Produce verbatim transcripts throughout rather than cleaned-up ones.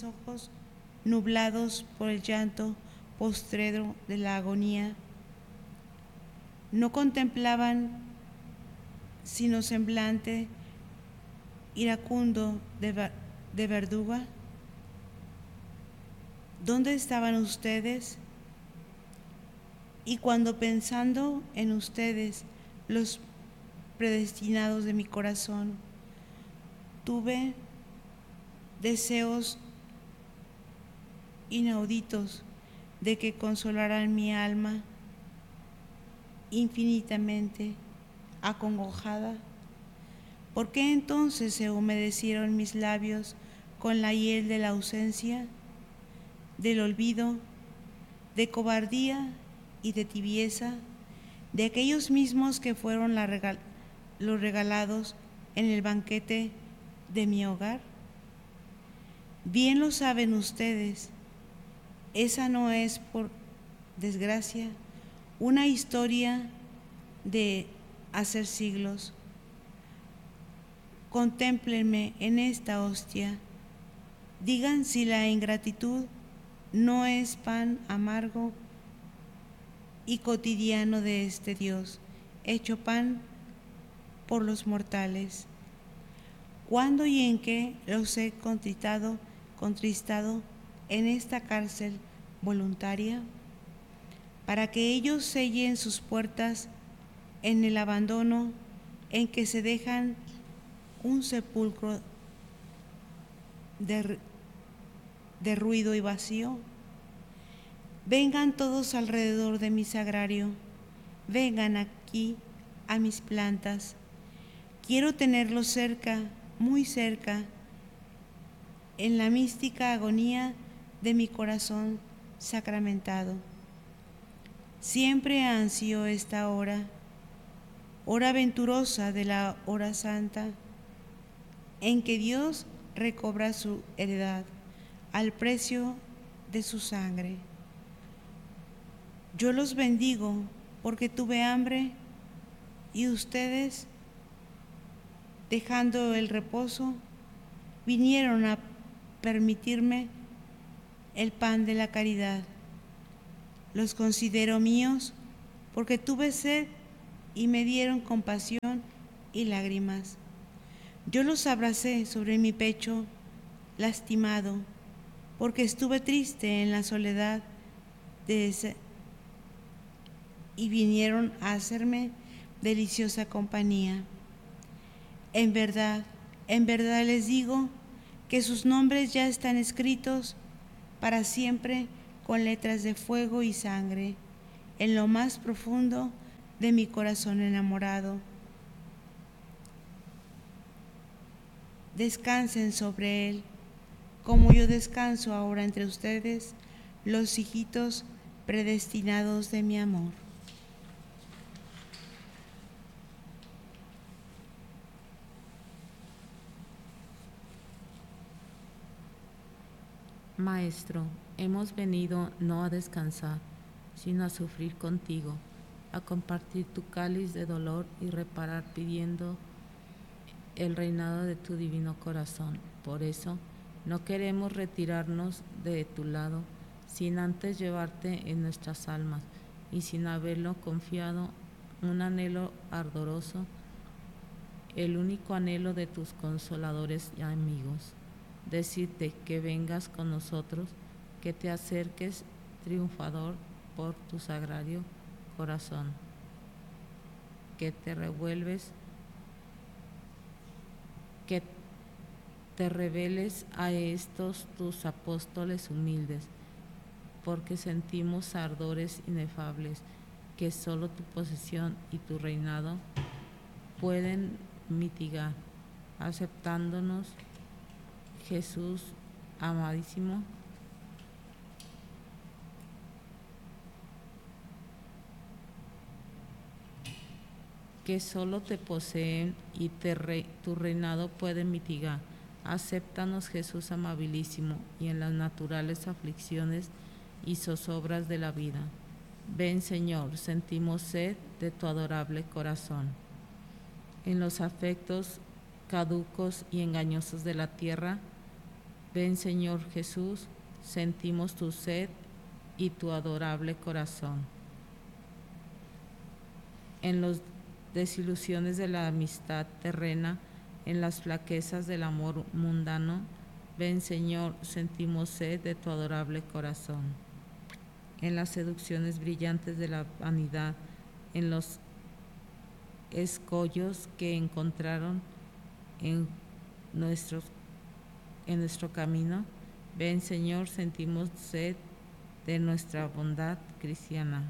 mis ojos, nublados por el llanto postrero de la agonía, no contemplaban sino semblante iracundo de, de verduga. ¿Dónde estaban ustedes? Y cuando pensando en ustedes, los predestinados de mi corazón, tuve deseos inauditos de que consolaran mi alma infinitamente acongojada. ¿Por qué entonces se humedecieron mis labios con la hiel de la ausencia, del olvido, de cobardía y de tibieza, de aquellos mismos que fueron la regal- los regalados en el banquete de mi hogar? Bien lo saben ustedes, esa no es, por desgracia, una historia de hacer siglos. Contémplenme en esta hostia, digan si la ingratitud no es pan amargo y cotidiano de este Dios, hecho pan por los mortales. ¿Cuándo y en qué los he contritado, contristado en esta cárcel voluntaria? Para que ellos sellen sus puertas en el abandono en que se dejan un sepulcro de, de ruido y vacío. Vengan todos alrededor de mi sagrario, vengan aquí a mis plantas. Quiero tenerlos cerca, muy cerca, en la mística agonía de mi corazón sacramentado. Siempre ansío esta hora, hora venturosa de la hora santa, en que Dios recobra su heredad al precio de su sangre. Yo los bendigo porque tuve hambre y ustedes, dejando el reposo, vinieron a permitirme el pan de la caridad. Los considero míos porque tuve sed y me dieron compasión y lágrimas. Yo los abracé sobre mi pecho lastimado porque estuve triste en la soledad de ese, y vinieron a hacerme deliciosa compañía. En verdad, en verdad les digo que sus nombres ya están escritos para siempre con letras de fuego y sangre en lo más profundo de mi corazón enamorado. Descansen sobre él, como yo descanso ahora entre ustedes, los hijitos predestinados de mi amor. Maestro, hemos venido no a descansar, sino a sufrir contigo, a compartir tu cáliz de dolor y reparar pidiendo el reinado de tu divino corazón. Por eso, no queremos retirarnos de tu lado, sin antes llevarte en nuestras almas y sin haberlo confiado un anhelo ardoroso, el único anhelo de tus consoladores y amigos. Decirte que vengas con nosotros, que te acerques triunfador por tu sagrario corazón, que te revuelves, que te reveles a estos tus apóstoles humildes, porque sentimos ardores inefables que solo tu posesión y tu reinado pueden mitigar, aceptándonos, Jesús amadísimo, que solo te poseen y te re, tu reinado puede mitigar. Acéptanos, Jesús amabilísimo, y en las naturales aflicciones y zozobras de la vida. Ven, Señor, sentimos sed de tu adorable corazón. En los afectos caducos y engañosos de la tierra, Ven, Señor Jesús, sentimos tu sed y tu adorable corazón. En las desilusiones de la amistad terrena, en las flaquezas del amor mundano, ven, Señor, sentimos sed de tu adorable corazón. En las seducciones brillantes de la vanidad, en los escollos que encontraron en, nuestros, en nuestro camino, ven, Señor, sentimos sed de nuestra bondad cristiana.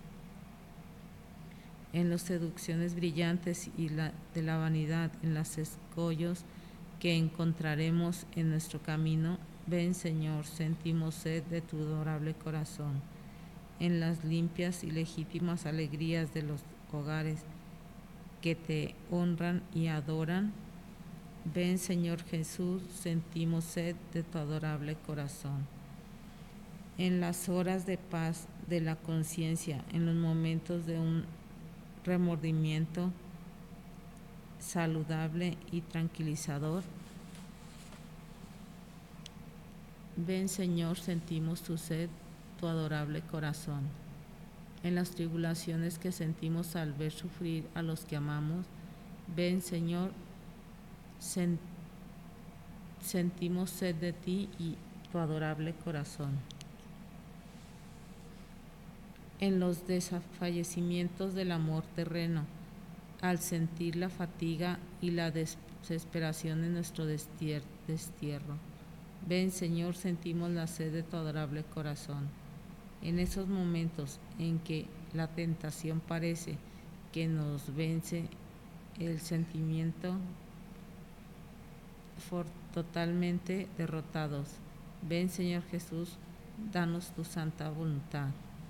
En las seducciones brillantes y la, de la vanidad, en los escollos que encontraremos en nuestro camino, ven, Señor, sentimos sed de tu adorable corazón. En las limpias y legítimas alegrías de los hogares que te honran y adoran, ven, Señor Jesús, sentimos sed de tu adorable corazón. En las horas de paz de la conciencia, en los momentos de un remordimiento saludable y tranquilizador, ven, Señor, sentimos tu sed, tu adorable corazón. En las tribulaciones que sentimos al ver sufrir a los que amamos, ven, Señor, sen- sentimos sed de ti y tu adorable corazón. En los desfallecimientos del amor terreno, al sentir la fatiga y la desesperación en nuestro destier- destierro, ven, Señor, sentimos la sed de tu adorable corazón. En esos momentos en que la tentación parece que nos vence, el sentimiento for totalmente derrotados, ven, Señor Jesús, danos tu santa voluntad.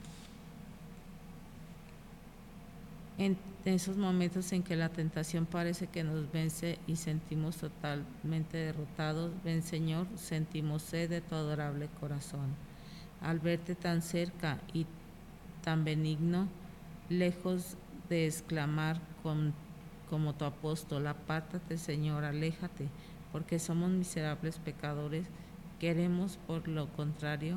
En esos momentos en que la tentación parece que nos vence y sentimos totalmente derrotados, ven, Señor, sentimos sed de tu adorable corazón. Al verte tan cerca y tan benigno, lejos de exclamar con, como tu apóstol, apártate, Señor, aléjate, porque somos miserables pecadores, queremos, por lo contrario,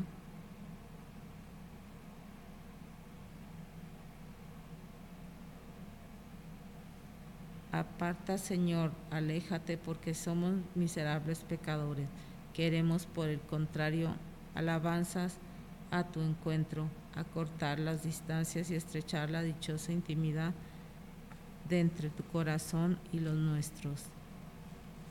aparta, Señor, aléjate, porque somos miserables pecadores. Queremos, por el contrario, alabanzas a tu encuentro, acortar las distancias y estrechar la dichosa intimidad de entre tu corazón y los nuestros.